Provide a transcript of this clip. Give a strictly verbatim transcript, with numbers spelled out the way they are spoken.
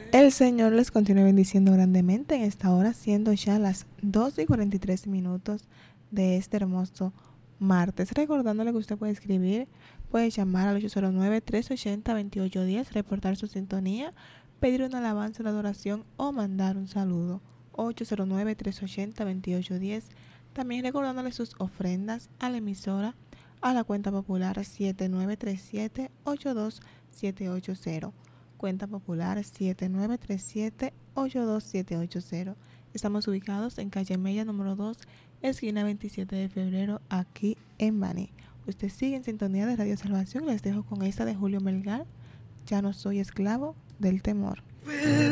El Señor les continúe bendiciendo grandemente en esta hora, siendo ya las doce y cuarenta y tres minutos de este hermoso martes. Recordándole que usted puede escribir, puede llamar al ocho cero nueve, tres ochenta, veintiocho diez, reportar su sintonía, pedir una alabanza, una adoración o mandar un saludo. ocho cero nueve, tres ochenta, veintiocho diez. También recordándole sus ofrendas a la emisora, a la cuenta popular siete nueve tres siete, ocho dos siete ocho cero. Cuenta popular siete nueve tres siete, ocho dos siete ocho cero. Estamos ubicados en calle Mella número dos, esquina veintisiete de febrero, aquí en Baní. Usted sigue en sintonía de Radio Salvación. Les dejo con esta de Julio Melgar, Ya no soy esclavo del temor.